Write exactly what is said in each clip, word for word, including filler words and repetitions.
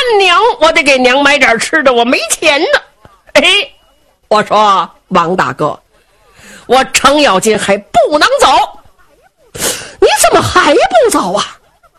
娘，我得给娘买点吃的，我没钱呢。哎，我说王大哥，我程咬金还不能走，你怎么还不走啊？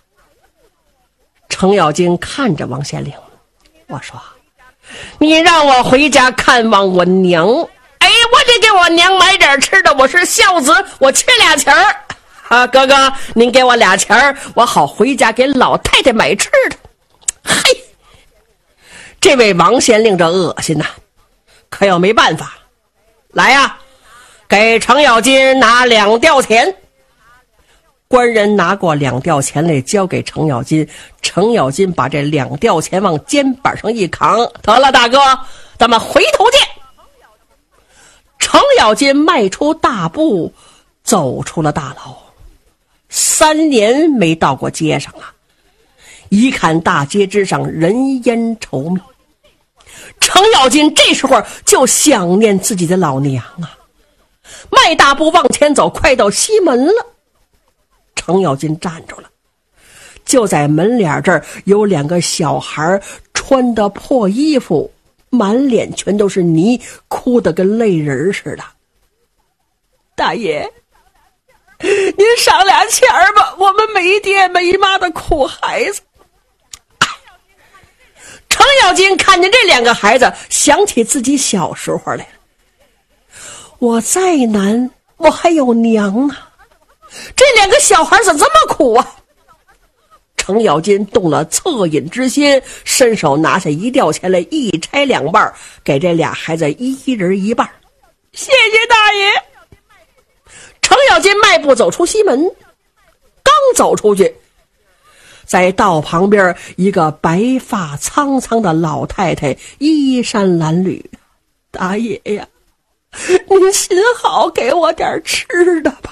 程咬金看着王县令，我说你让我回家看望我娘，哎，我得给我娘买点吃的，我是孝子，我缺俩钱儿啊，哥哥您给我俩钱儿，我好回家给老太太买吃的。嘿，这位王县令这恶心呐、啊，可又没办法，来呀、啊，给程咬金拿两吊钱。官人拿过两吊钱来交给程咬金，程咬金把这两吊钱往肩膀上一扛，得了大哥，咱们回头见。程咬金迈出大步走出了大牢，三年没到过街上啊，一看大街之上人烟稠密，程咬金这时候就想念自己的老娘啊，迈大步往前走，快到西门了。程咬金站住了，就在门脸这儿有两个小孩穿的破衣服，满脸全都是泥，哭得跟泪人似的。大爷，您赏俩钱儿吧，我们没爹没妈的苦孩子。程咬金看见这两个孩子，想起自己小时候来了，我再难我还有娘啊，这两个小孩怎么这么苦啊？程咬金动了恻隐之心，伸手拿下一吊钱来，一拆两半，给这俩孩子一人一半。谢谢大爷。程咬金迈步走出西门，刚走出去，在道旁边一个白发苍苍的老太太衣衫褴褛，大爷呀，您心好，给我点吃的吧。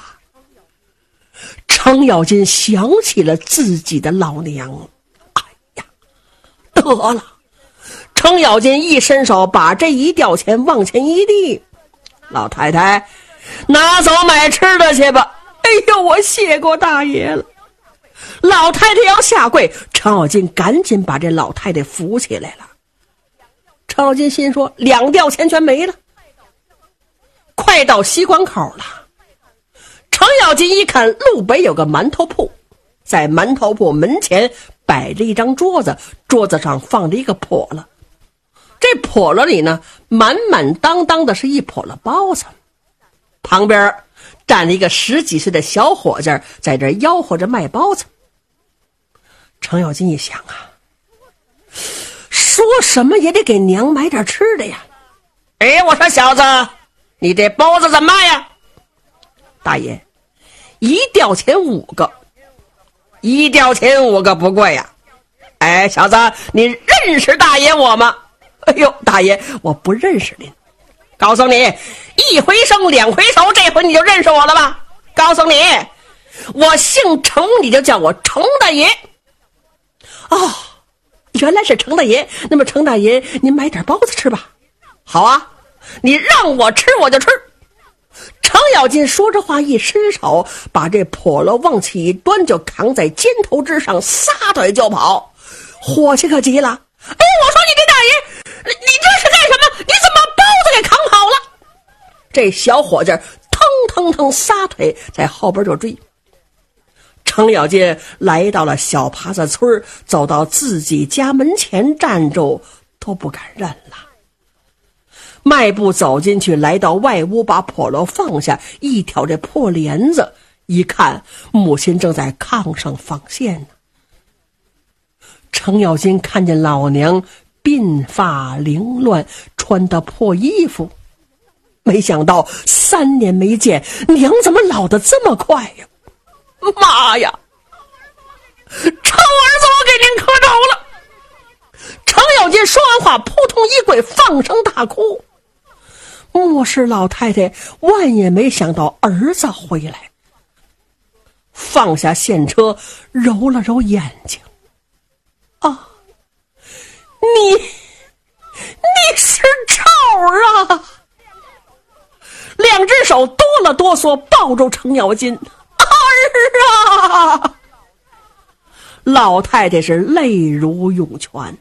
程咬金想起了自己的老娘，哎呀，得了！程咬金一伸手，把这一吊钱往前一递，老太太，拿走买吃的去吧。哎呦，我谢过大爷了。老太太要下跪，程咬金赶紧把这老太太扶起来了。程咬金心说，两吊钱全没了。快到西关口了，程咬金一看路北有个馒头铺，在馒头铺门前摆着一张桌子，桌子上放着一个笸箩，这笸箩里呢满满当当的是一笸箩包子，旁边站了一个十几岁的小伙子，在这吆喝着卖包子。程咬金一想啊，说什么也得给娘买点吃的呀。哎，我说小子，你这包子怎么卖呀？大爷，一吊钱五个。一吊钱五个不贵呀。哎，小子，你认识大爷我吗？哎呦，大爷，我不认识您。告诉你，一回生两回熟，这回你就认识我了吧？告诉你，我姓程，你就叫我程大爷。哦，原来是程大爷。那么程大爷，您买点包子吃吧。好啊，你让我吃我就吃。程咬金说着话，一伸手把这笸箩往起一端，就扛在肩头之上，撒腿就跑。伙计可急了，哎，我说你这大爷，你这是干什么？你怎么把包子给扛跑了？这小伙计腾腾腾撒腿在后边就追。程咬金来到了小耙子村，走到自己家门前站住，都不敢认了。迈步走进去，来到外屋，把笸箩放下，一挑这破帘子，一看母亲正在炕上纺线呢。程咬金看见老娘鬓发凌乱，穿的破衣服，没想到三年没见，娘怎么老得这么快呀？妈呀，程儿子，我给您磕头了。程咬金说完话，扑通一跪，放声大哭。莫氏老太太万也没想到儿子回来，放下线车，揉了揉眼睛。啊，你你是臭儿啊！两只手哆了哆嗦抱住程咬金。儿啊！老太太是泪如涌泉。